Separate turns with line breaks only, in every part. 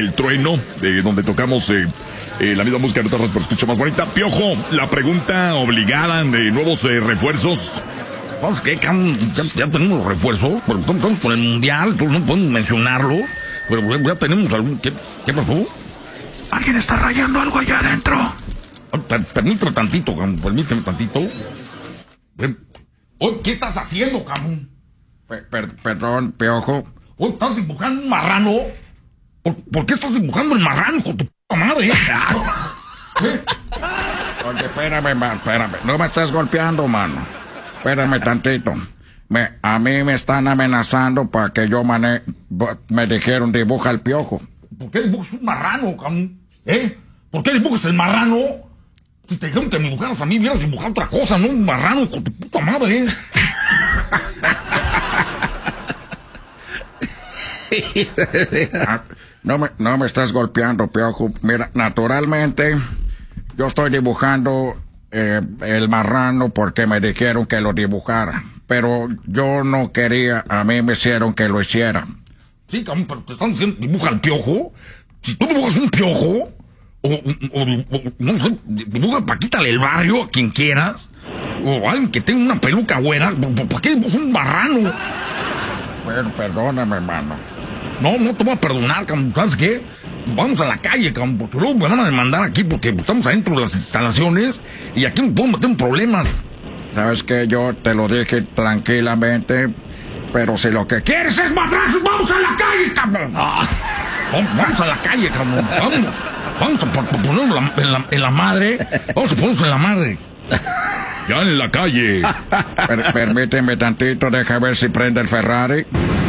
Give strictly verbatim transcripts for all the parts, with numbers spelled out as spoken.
El Trueno, de donde tocamos eh, eh, la misma música de otras, pero escucha más bonita. Piojo, la pregunta obligada de nuevos eh, refuerzos. Vamos, ¿qué? Ya, ya tenemos los refuerzos, pero estamos con el mundial, entonces no podemos mencionarlos. Pero ya tenemos algún... ¿Qué, qué pasó?
¿Alguien está rayando algo allá adentro?
Per, permíteme tantito, cabrón, permíteme tantito. Oye, ¿qué estás haciendo, cabrón?
Per, per, perdón, Piojo.
Oye, ¿estás dibujando un marrano? ¿Por, ¿por qué estás dibujando el marrano con tu puta madre?
¿Eh? Oye, espérame, man, espérame. No me estés golpeando, mano. Espérame tantito. Me, a mí me están amenazando para que yo mane... Me dijeron, dibuja el Piojo.
¿Por qué dibujas un marrano, cabrón? ¿Eh? ¿Por qué dibujas el marrano? Si te dijeron que me dibujaras a mí, hubieras dibujado otra cosa, no un marrano con tu puta madre.
no, me, no me estás golpeando, Piojo. Mira, naturalmente, yo estoy dibujando eh, el marrano porque me dijeron que lo dibujara. Pero yo no quería, a mí me hicieron que lo hiciera.
Sí, cabrón, pero te están diciendo, dibuja el Piojo. Si tú dibujas un Piojo, o, o, o, o no sé, dibuja Paquita del Barrio, a quien quieras, o alguien que tenga una peluca güera, ¿por qué dibujas un marrano?
Bueno, perdóname, hermano.
No, no te voy a perdonar, cabrón. ¿Sabes qué? Vamos a la calle, cabrón, porque luego me van a demandar aquí porque estamos adentro de las instalaciones y aquí me puedo meter en problemas.
¿Sabes qué? Yo te lo dije tranquilamente, pero si lo que quieres es madrazos, vamos a la calle, cabrón.
Ah, vamos a la calle, cabrón. Vamos. Vamos a ponernos en la, en, la, en la madre. Vamos a ponernos en la madre. Ya en la calle.
Per, permíteme tantito, deja ver si prende el Ferrari.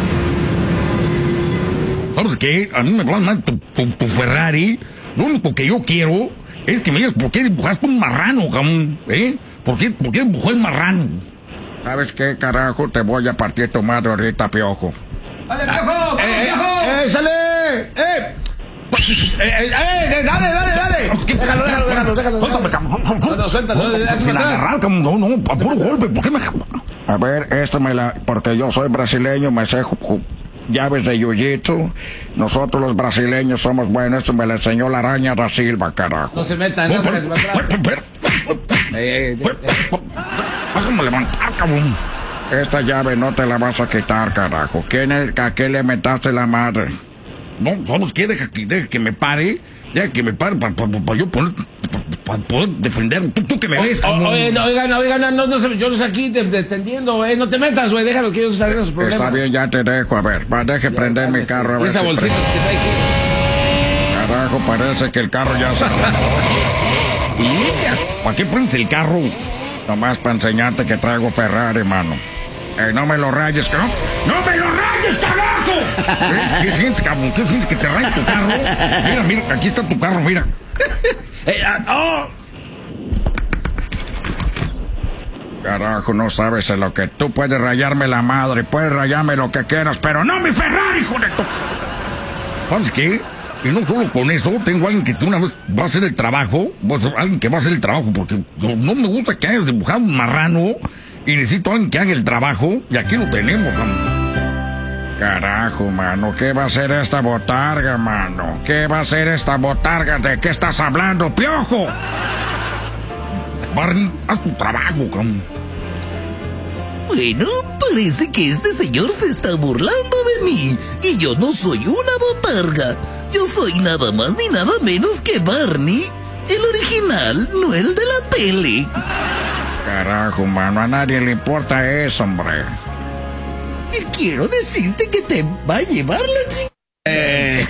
¿Sabes qué? A mí me va mal tu, tu, tu Ferrari. Lo único que yo quiero es que me digas por qué dibujaste un marrano, cabrón. ¿Eh? ¿Por qué, por qué dibujó el marrano?
¿Sabes qué, carajo? Te voy a partir tu madre ahorita, Piojo.
¡Dale, Piojo! ¡Eh, Piojo!
¡Eh, sale! ¡Eh! ¡Eh, eh, eh! ¡Dale, dale, dale! Déjalo, déjalo, déjalo, déjalo.
Suéltame, cabrón.
No, no, suéltalo.
Sin agarrar, cabrón. No, no, a puro golpe. ¿Por qué me...?
A ver, esto me la... Porque yo soy brasileño, me sé llaves de jiu-jitsu. Nosotros los brasileños somos buenos. Esto me lo enseñó la araña da Silva, carajo.
No se metan, no se metan atrás.
Déjame levantar, cabrón.
Esta llave no te la vas a quitar, carajo. ¿Quién es, ¿A qué le metaste la madre?
No, ¿sabes qué? Deja que, deja que me pare. Deja que me pare para pa, pa, pa yo poner, para pa poder defender. Tú, tú que me ves,
cabrón. Oye, no, oigan, oigan, no, no, no, yo no sé aquí defendiendo, eh. No te metas, güey. Déjalo que ellos salgan sus problemas.
Está bien, ya te dejo. A ver, va, deje ya, prender mi carro. A ver
esa
si
bolsita que trae aquí.
Carajo, parece que el carro ya se...
¿Y? ¿Para qué prendes el carro?
Nomás para enseñarte que traigo Ferrari, mano. Eh, no me lo rayes, cabrón.
¡No me lo rayes, carajo! ¿Eh? ¿Qué sientes, cabrón? ¿Qué sientes que te rayes tu carro? Mira, mira, aquí está tu carro, mira.
eh, oh.
Carajo, no sabes en lo que tú puedes rayarme la madre, puedes rayarme lo que quieras, pero no mi Ferrari, hijo de tu...
¿Sabes qué? Y no solo con eso, tengo a alguien que una vez va a hacer el trabajo, pues, alguien que va a hacer el trabajo, porque no me gusta que hayas dibujado un marrano y necesito a alguien que haga el trabajo, y aquí lo tenemos, mano.
Carajo, mano, ¿qué va a hacer esta botarga, mano? ¿Qué va a hacer esta botarga? ¿De qué estás hablando, Piojo?
Barney, haz tu trabajo, cabrón.
Bueno, parece que este señor se está burlando de mí, y yo no soy una botarga. Yo soy nada más ni nada menos que Barney, el original, no el de la tele.
Carajo, mano, a nadie le importa eso, hombre.
Y quiero decirte que te va a llevar la chica.
Eh.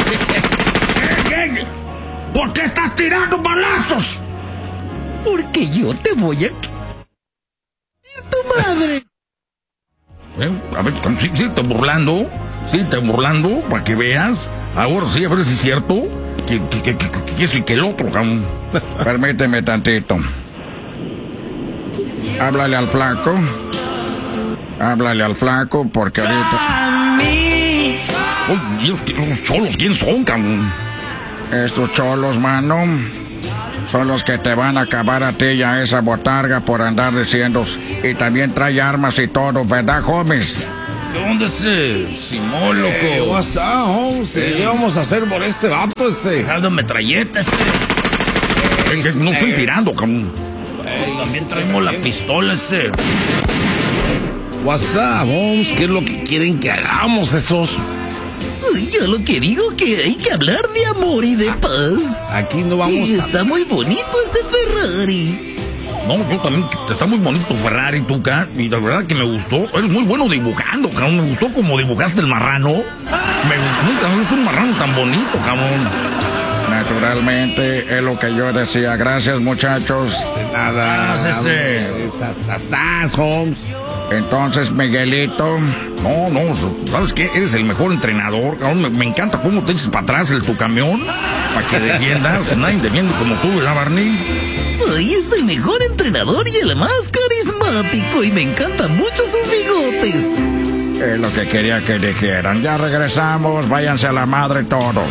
¿Por qué estás tirando balazos?
Porque yo te voy a... tu madre.
Eh, a ver, sí, sí, te burlando. Sí, te burlando, para que veas. Ahora sí, a ver si es cierto. Que, que, que, que, que, que es el que el otro, cabrón.
Permíteme tantito. Háblale al flaco. Háblale al flaco, porque ahorita...
Uy, ¿esos, esos cholos quién son, cabrón?
Estos cholos, mano, son los que te van a acabar a ti y a esa botarga por andar diciendo. Y también trae armas y todo, ¿verdad, homies?
¿Qué onda ese Simón, loco?
Eh, what's up, Holmes?
Eh.
¿Qué vamos a hacer por este vato ese?
Aldo metralleta ese. Eh, que no estoy tirando, cabrón. Eh, También traemos la pistola ese.
What's up, Holmes? ¿Qué es lo que quieren que hagamos esos?
Ay, yo lo que digo que hay que hablar de amor y de paz.
Aquí no vamos
Y
a...
está muy bonito ese Ferrari.
No, yo también, te está muy bonito Ferrari, Tuca, y la verdad que me gustó. Eres muy bueno dibujando, cabrón. Me gustó como dibujaste el marrano. Me, nunca me gustó un marrano tan bonito, cabrón.
Naturalmente, es lo que yo decía. Gracias, muchachos.
Nada.
Ah, ese.
Esas, esas, Holmes.
Entonces, Miguelito,
No, no, ¿sabes qué? Eres el mejor entrenador, cabrón. Me, me encanta cómo te echas para atrás el tu camión, para que defiendas. Nadie defiende como tú, ¿verdad, Barney?
Ay, es el mejor entrenador y el más carismático. Y me encantan mucho sus bigotes.
es lo que quería que dijeran. Ya regresamos, váyanse a la madre todos.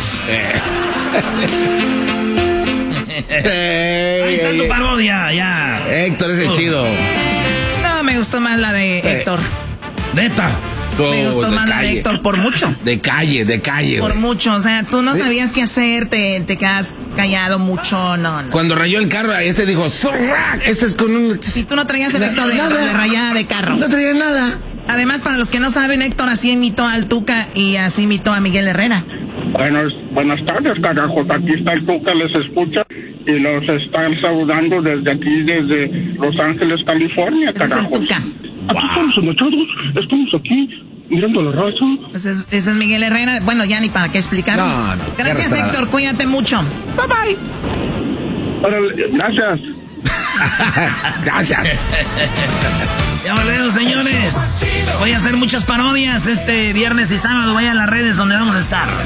Ahí está tu parodia, ya.
Héctor es el
Oh.
chido.
No, me gustó más la de Héctor.
Neta.
Me gustó
Oh, de
más la de
calle.
Héctor por mucho.
De calle, de calle,
Por
güey.
mucho, o sea, tú no sabías qué hacer, te, te quedas callado mucho, no, no.
Cuando rayó el carro, este dijo, "Zorra". Este es con un...
Si tú no traías efecto de,
Nada.
de rayada de carro.
No traía nada.
Además, para los que no saben, Héctor así imitó al Tuca y así imitó a Miguel Herrera.
Buenos, buenas tardes, carajos. Aquí está el Tuca, les escucha y los están saludando desde aquí, desde Los Ángeles, California,
Ese es el
carajos.
Tuca.
Aquí estamos echados, estamos aquí mirando la raza.
Ese es, ese es Miguel Herrera. Bueno, ya ni para qué explicar.
No, no,
Gracias,
qué
Héctor. Cuídate mucho. Bye bye.
Órale, gracias.
Gracias.
Ya volvemos, señores. Voy a hacer muchas parodias este viernes y sábado. Vayan a las redes donde vamos a estar.